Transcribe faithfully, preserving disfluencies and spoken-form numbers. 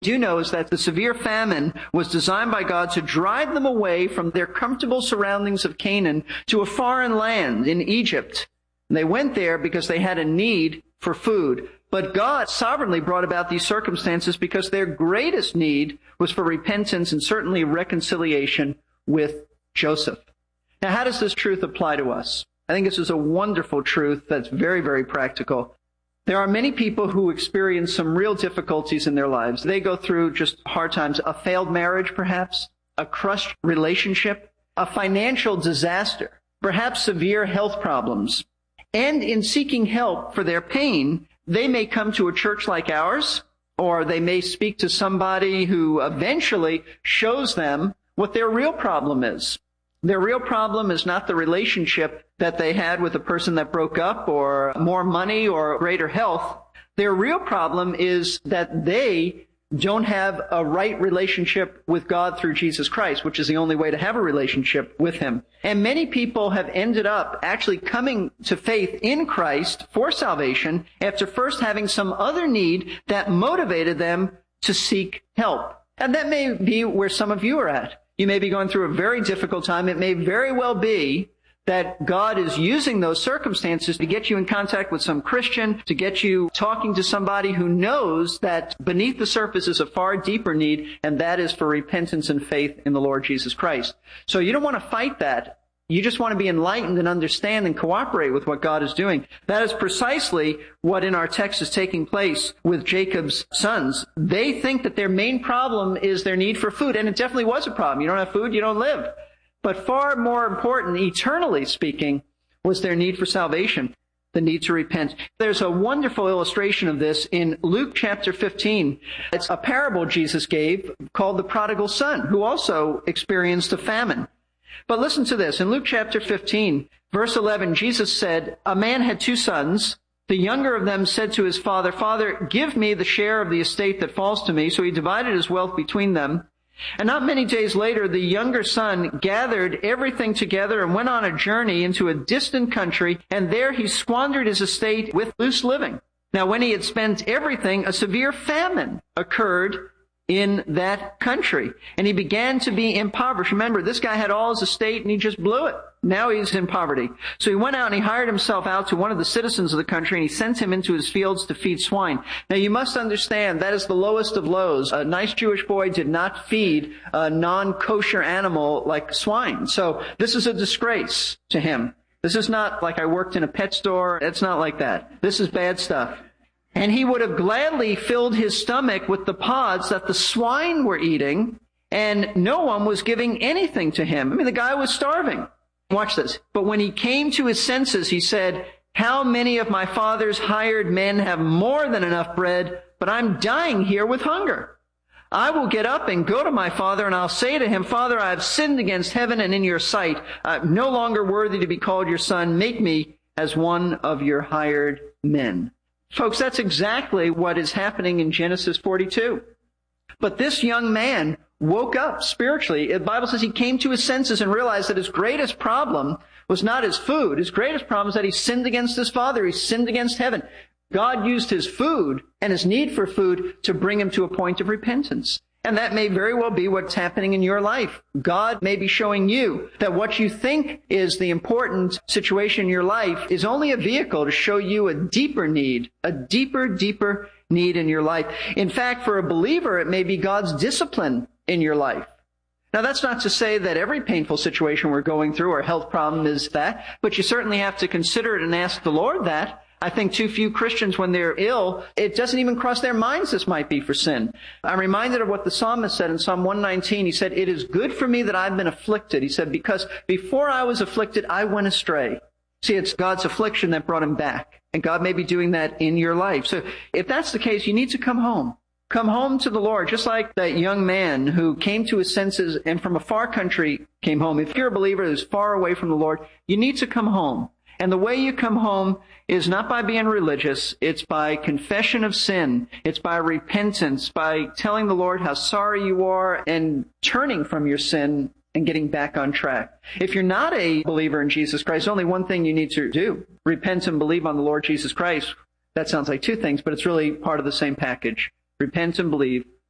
do know is that the severe famine was designed by God to drive them away from their comfortable surroundings of Canaan to a foreign land in Egypt. And they went there because they had a need for food. But God sovereignly brought about these circumstances because their greatest need was for repentance and certainly reconciliation with Joseph. Now, how does this truth apply to us? I think this is a wonderful truth that's very, very practical. There are many people who experience some real difficulties in their lives. They go through just hard times. A failed marriage, perhaps, a crushed relationship, a financial disaster, perhaps severe health problems. And in seeking help for their pain, they may come to a church like ours, or they may speak to somebody who eventually shows them what their real problem is. Their real problem is not the relationship that they had with the person that broke up, or more money, or greater health. Their real problem is that they don't have a right relationship with God through Jesus Christ, which is the only way to have a relationship with Him. And many people have ended up actually coming to faith in Christ for salvation after first having some other need that motivated them to seek help. And that may be where some of you are at. You may be going through a very difficult time. It may very well be that God is using those circumstances to get you in contact with some Christian, to get you talking to somebody who knows that beneath the surface is a far deeper need, and that is for repentance and faith in the Lord Jesus Christ. So you don't want to fight that. You just want to be enlightened and understand and cooperate with what God is doing. That is precisely what in our text is taking place with Jacob's sons. They think that their main problem is their need for food, and it definitely was a problem. You don't have food, you don't live. But far more important, eternally speaking, was their need for salvation, the need to repent. There's a wonderful illustration of this in Luke chapter fifteen. It's a parable Jesus gave called the prodigal son, who also experienced a famine. But listen to this. In Luke chapter fifteen, verse eleven, Jesus said, "A man had two sons. The younger of them said to his father, 'Father, give me the share of the estate that falls to me.' So he divided his wealth between them. And not many days later, the younger son gathered everything together and went on a journey into a distant country, and there he squandered his estate with loose living. Now, when he had spent everything, a severe famine occurred in that country, and he began to be impoverished." Remember, this guy had all his estate, and he just blew it. Now he's in poverty. So he went out and he hired himself out to one of the citizens of the country, and he sent him into his fields to feed swine. Now you must understand, that is the lowest of lows. A nice Jewish boy did not feed a non-kosher animal like swine. So this is a disgrace to him. This is not like I worked in a pet store. It's not like that. This is bad stuff. And he would have gladly filled his stomach with the pods that the swine were eating, and no one was giving anything to him. I mean, the guy was starving. Watch this. But when he came to his senses, he said, "How many of my father's hired men have more than enough bread, but I'm dying here with hunger? I will get up and go to my father, and I'll say to him, 'Father, I have sinned against heaven and in your sight. I'm no longer worthy to be called your son. Make me as one of your hired men.'" Folks, that's exactly what is happening in Genesis forty-two. But this young man woke up spiritually. The Bible says he came to his senses and realized that his greatest problem was not his food. His greatest problem is that he sinned against his father. He sinned against heaven. God used his food and his need for food to bring him to a point of repentance. And that may very well be what's happening in your life. God may be showing you that what you think is the important situation in your life is only a vehicle to show you a deeper need, a deeper, deeper need in your life. In fact, for a believer, it may be God's discipline in your life. Now, that's not to say that every painful situation we're going through or health problem is that, but you certainly have to consider it and ask the Lord that. I think too few Christians, when they're ill, it doesn't even cross their minds this might be for sin. I'm reminded of what the psalmist said in Psalm one nineteen. He said, "It is good for me that I've been afflicted." He said, "Because before I was afflicted, I went astray." See, it's God's affliction that brought him back. And God may be doing that in your life. So if that's the case, you need to come home. Come home to the Lord, just like that young man who came to his senses and from a far country came home. If you're a believer who's far away from the Lord, you need to come home. And the way you come home is not by being religious. It's by confession of sin. It's by repentance, by telling the Lord how sorry you are and turning from your sin and getting back on track. If you're not a believer in Jesus Christ, only one thing you need to do: repent and believe on the Lord Jesus Christ. That sounds like two things, but it's really part of the same package. Repent and believe